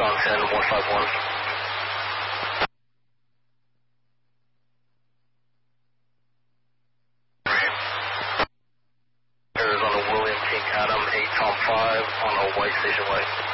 Tucson 10 151. Arizona William King Adam 8 Tom 5 on a White Station Way.